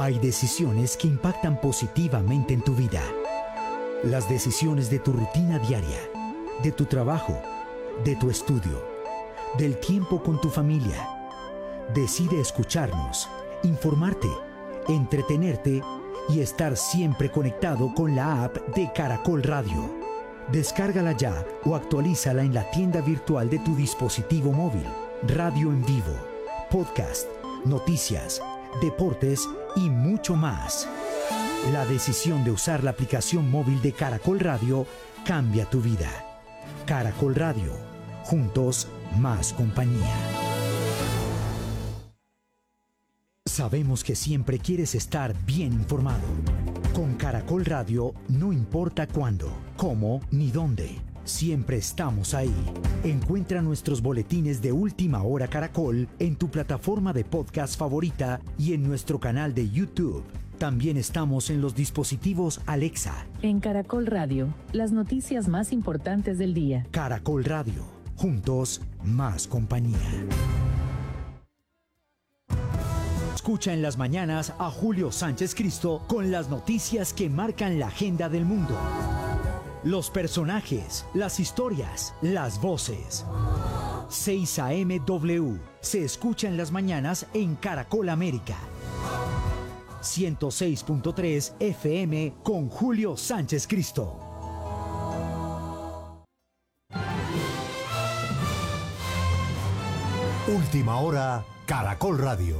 Hay decisiones que impactan positivamente en tu vida. Las decisiones de tu rutina diaria, de tu trabajo, de tu estudio, del tiempo con tu familia. Decide escucharnos, informarte, entretenerte y estar siempre conectado con la app de Caracol Radio. Descárgala ya o actualízala en la tienda virtual de tu dispositivo móvil. Radio en vivo, podcast, noticias, deportes y mucho más. La decisión de usar la aplicación móvil de Caracol Radio cambia tu vida. Caracol Radio, juntos más compañía. Sabemos que siempre quieres estar bien informado. Con Caracol Radio no importa cuándo, cómo ni dónde. Siempre estamos ahí. Encuentra nuestros boletines de Última Hora Caracol en tu plataforma de podcast favorita y en nuestro canal de YouTube. También estamos en los dispositivos Alexa. En Caracol Radio, las noticias más importantes del día. Caracol Radio, juntos más compañía. Escucha en las mañanas a Julio Sánchez Cristo con las noticias que marcan la agenda del mundo. Los personajes, las historias, las voces. 6 a.m. W se escucha en las mañanas en Caracol América. 106.3 FM con Julio Sánchez Cristo. Última Hora, Caracol Radio.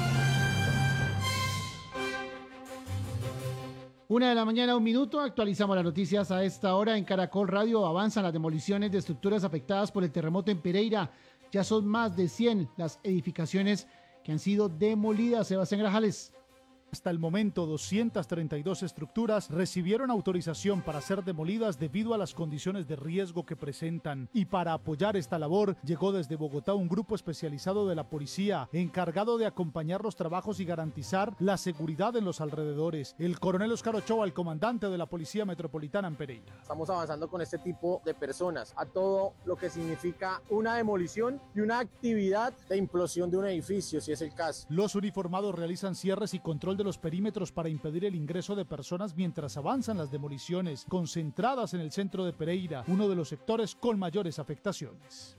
1:00 a.m, actualizamos las noticias a esta hora en Caracol Radio. Avanzan las demoliciones de estructuras afectadas por el terremoto en Pereira. Ya son más de 100 las edificaciones que han sido demolidas. Sebastián Grajales. Hasta el momento, 232 estructuras recibieron autorización para ser demolidas debido a las condiciones de riesgo que presentan. Y para apoyar esta labor, llegó desde Bogotá un grupo especializado de la policía, encargado de acompañar los trabajos y garantizar la seguridad en los alrededores. El coronel Oscar Ochoa, el comandante de la Policía Metropolitana en Pereira. Estamos avanzando con este tipo de personas a todo lo que significa una demolición y una actividad de implosión de un edificio, si es el caso. Los uniformados realizan cierres y control de los perímetros para impedir el ingreso de personas mientras avanzan las demoliciones, concentradas en el centro de Pereira, uno de los sectores con mayores afectaciones.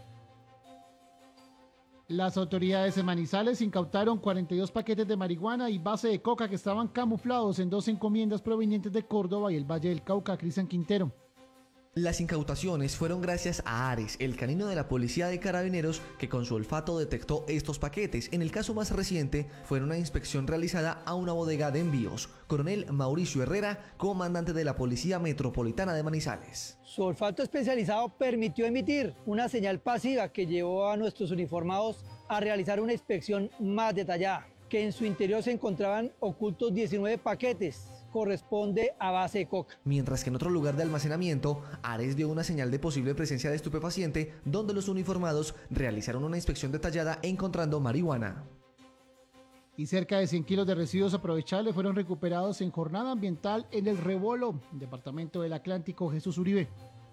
Las autoridades de Manizales incautaron 42 paquetes de marihuana y base de coca que estaban camuflados en 2 encomiendas provenientes de Córdoba y el Valle del Cauca. Cristian Quintero. Las incautaciones fueron gracias a Ares, el canino de la Policía de Carabineros, que con su olfato detectó estos paquetes. En el caso más reciente, fue una inspección realizada a una bodega de envíos. Coronel Mauricio Herrera, comandante de la Policía Metropolitana de Manizales. Su olfato especializado permitió emitir una señal pasiva que llevó a nuestros uniformados a realizar una inspección más detallada, que en su interior se encontraban ocultos 19 paquetes. Corresponde a base de coca. Mientras que en otro lugar de almacenamiento, Ares dio una señal de posible presencia de estupefaciente, donde los uniformados realizaron una inspección detallada encontrando marihuana. Y cerca de 100 kilos de residuos aprovechables fueron recuperados en jornada ambiental en El Rebolo, departamento del Atlántico. Jesús Uribe.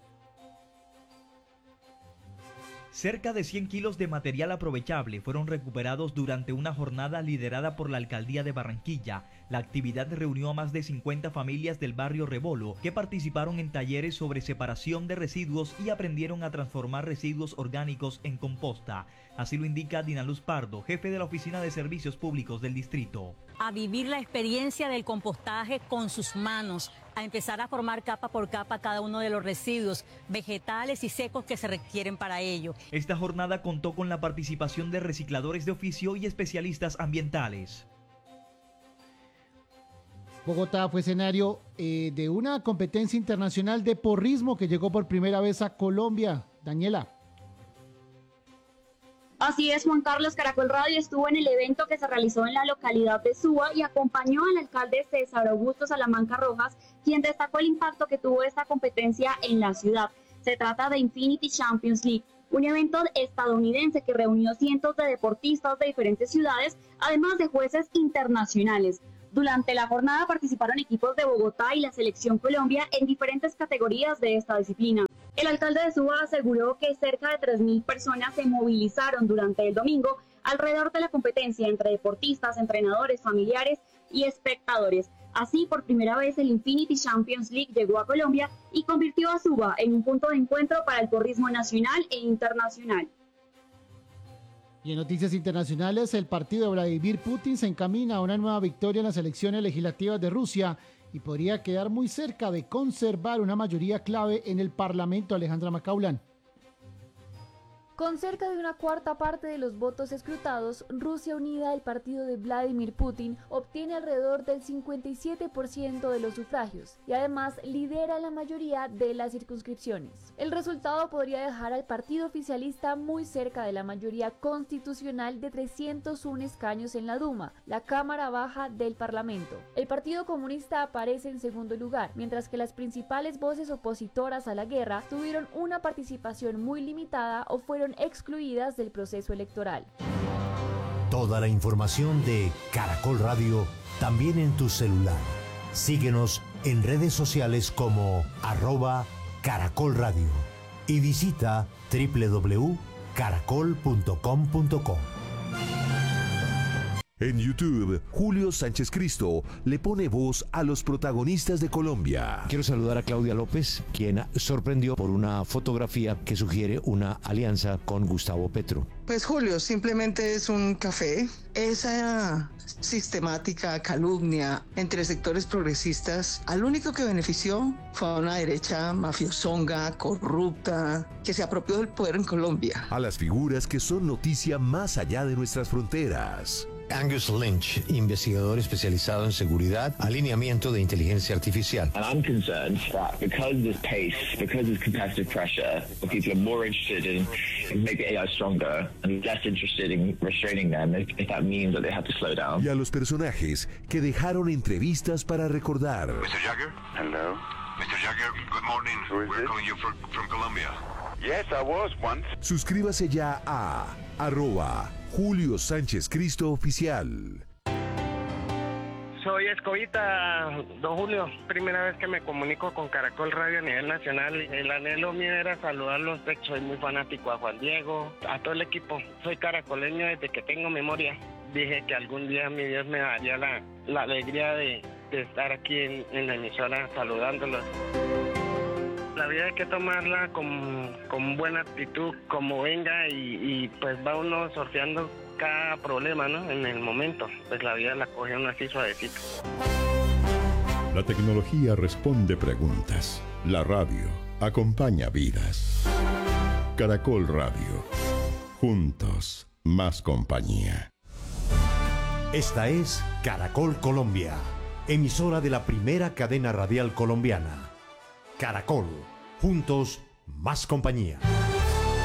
Cerca de 100 kilos de material aprovechable fueron recuperados durante una jornada liderada por la Alcaldía de Barranquilla. La actividad reunió a más de 50 familias del barrio Rebolo que participaron en talleres sobre separación de residuos y aprendieron a transformar residuos orgánicos en composta. Así lo indica Dina Luz Pardo, jefe de la Oficina de Servicios Públicos del distrito. A vivir la experiencia del compostaje con sus manos, a empezar a formar capa por capa cada uno de los residuos vegetales y secos que se requieren para ello. Esta jornada contó con la participación de recicladores de oficio y especialistas ambientales. Bogotá fue escenario de una competencia internacional de porrismo que llegó por primera vez a Colombia. Daniela. Así es, Juan Carlos. Caracol Radio estuvo en el evento que se realizó en la localidad de Suba y acompañó al alcalde César Augusto Salamanca Rojas, quien destacó el impacto que tuvo esta competencia en la ciudad. Se trata de Infinity Champions League, un evento estadounidense que reunió cientos de deportistas de diferentes ciudades, además de jueces internacionales. Durante la jornada participaron equipos de Bogotá y la Selección Colombia en diferentes categorías de esta disciplina. El alcalde de Suba aseguró que cerca de 3.000 personas se movilizaron durante el domingo alrededor de la competencia entre deportistas, entrenadores, familiares y espectadores. Así, por primera vez el Infinity Champions League llegó a Colombia y convirtió a Suba en un punto de encuentro para el porrismo nacional e internacional. Y en noticias internacionales, el partido de Vladimir Putin se encamina a una nueva victoria en las elecciones legislativas de Rusia y podría quedar muy cerca de conservar una mayoría clave en el Parlamento. Alejandra Macaulán. Con cerca de una cuarta parte de los votos escrutados, Rusia Unida, el partido de Vladimir Putin, obtiene alrededor del 57% de los sufragios y además lidera la mayoría de las circunscripciones. El resultado podría dejar al partido oficialista muy cerca de la mayoría constitucional de 301 escaños en la Duma, la Cámara Baja del Parlamento. El Partido Comunista aparece en segundo lugar, mientras que las principales voces opositoras a la guerra tuvieron una participación muy limitada o fueron excluidas del proceso electoral. Toda la información de Caracol Radio también en tu celular. Síguenos en redes sociales como @Caracol Radio y visita www.caracol.com.co. En YouTube, Julio Sánchez Cristo le pone voz a los protagonistas de Colombia. Quiero saludar a Claudia López, quien sorprendió por una fotografía que sugiere una alianza con Gustavo Petro. Pues Julio, simplemente es un café. Esa sistemática calumnia entre sectores progresistas, al único que benefició fue a una derecha mafiosonga, corrupta, que se apropió del poder en Colombia. A las figuras que son noticia más allá de nuestras fronteras. Angus Lynch, investigador especializado en seguridad, alineamiento de inteligencia artificial. And I'm concerned that because there's pace, because there's competitive pressure, people are more interested in making AI stronger and less interested in restraining them if that means that they have to slow down. Y a los personajes que dejaron entrevistas para recordar. Mr. Jagger? Hello. Mr. Jagger, good morning. We're calling you from Colombia. Yes, I was once. Suscríbase ya a @Julio Sánchez Cristo Oficial. Soy Escobita, don Julio. Primera vez que me comunico con Caracol Radio a nivel nacional. El anhelo mío era saludarlos. Soy muy fanático a Juan Diego, a todo el equipo. Soy caracoleño desde que tengo memoria. Dije que algún día mi Dios me daría la alegría de estar aquí en la emisora saludándolos. La vida hay que tomarla con buena actitud, como venga, y pues va uno sorteando cada problema, ¿no? En el momento, pues la vida la coge uno así suavecito. La tecnología responde preguntas. La radio acompaña vidas. Caracol Radio. Juntos, más compañía. Esta es Caracol Colombia, emisora de la primera cadena radial colombiana. Caracol, juntos, más compañía.